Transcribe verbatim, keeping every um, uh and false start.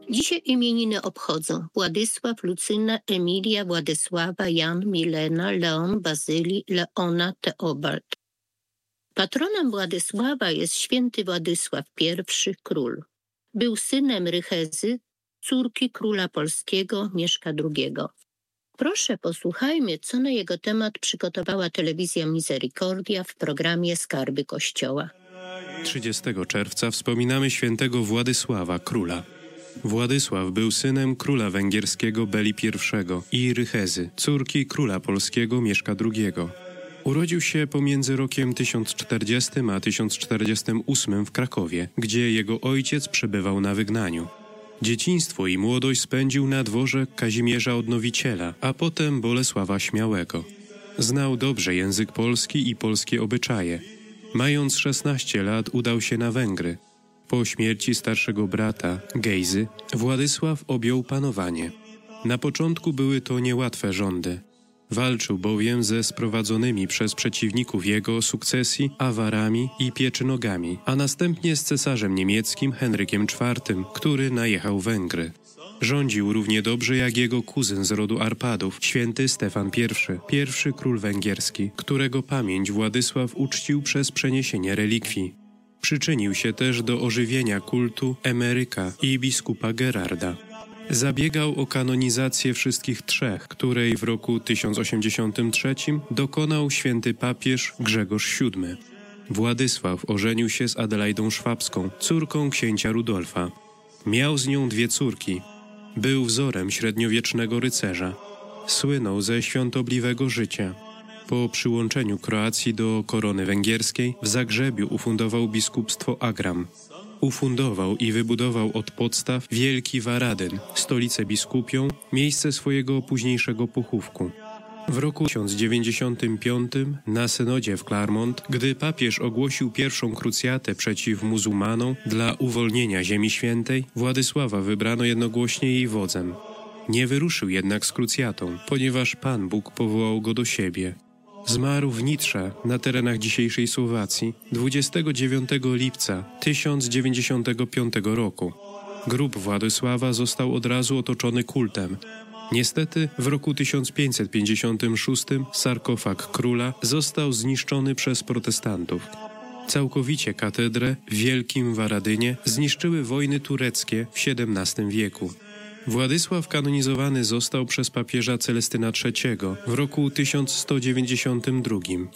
Dzisiaj imieniny obchodzą Władysław, Lucyna, Emilia, Władysława, Jan, Milena, Leon, Bazyli, Leona, Teobald. Patronem Władysława jest święty Władysław I, król. Był synem Rychezy, córki króla polskiego Mieszka drugiego. Proszę, posłuchajmy, co na jego temat przygotowała telewizja Misericordia w programie Skarby Kościoła. trzydziestego czerwca wspominamy świętego Władysława, króla. Władysław był synem króla węgierskiego Beli I i Rychezy, córki króla polskiego Mieszka drugiego. Urodził się pomiędzy rokiem tysiąc czterdziestym a tysiąc czterdziestym ósmym w Krakowie, gdzie jego ojciec przebywał na wygnaniu. Dzieciństwo i młodość spędził na dworze Kazimierza Odnowiciela, a potem Bolesława Śmiałego. Znał dobrze język polski i polskie obyczaje. Mając szesnaście lat udał się na Węgry. Po śmierci starszego brata, Gejzy, Władysław objął panowanie. Na początku były to niełatwe rządy. Walczył bowiem ze sprowadzonymi przez przeciwników jego sukcesji Awarami i Pieczynogami, a następnie z cesarzem niemieckim Henrykiem czwartym, który najechał Węgry. Rządził równie dobrze jak jego kuzyn z rodu Arpadów, święty Stefan I, pierwszy król węgierski, którego pamięć Władysław uczcił przez przeniesienie relikwii. Przyczynił się też do ożywienia kultu Emeryka i biskupa Gerarda. Zabiegał o kanonizację wszystkich trzech, której w roku tysiąc osiemdziesiątym trzecim dokonał święty papież Grzegorz siódmy. Władysław ożenił się z Adelaidą Szwabską, córką księcia Rudolfa. Miał z nią dwie córki. Był wzorem średniowiecznego rycerza. Słynął ze świątobliwego życia. Po przyłączeniu Kroacji do korony węgierskiej w Zagrzebiu ufundował biskupstwo Agram. Ufundował i wybudował od podstaw Wielki Waradyn, stolicę biskupią, miejsce swojego późniejszego pochówku. W roku tysiąc dziewięćdziesiątym piątym na synodzie w Clermont, gdy papież ogłosił pierwszą krucjatę przeciw muzułmanom dla uwolnienia Ziemi Świętej, Władysława wybrano jednogłośnie jej wodzem. Nie wyruszył jednak z krucjatą, ponieważ Pan Bóg powołał go do siebie. Zmarł w Nitrze, na terenach dzisiejszej Słowacji, dwudziestego dziewiątego lipca tysiąc dziewięćdziesiątego piątego roku. Grób Władysława został od razu otoczony kultem. Niestety w roku tysiąc pięćset pięćdziesiątym szóstym sarkofag króla został zniszczony przez protestantów. Całkowicie katedrę w Wielkim Waradynie zniszczyły wojny tureckie w siedemnastym wieku. Władysław kanonizowany został przez papieża Celestyna trzeciego w roku tysiąc sto dziewięćdziesiątym drugim.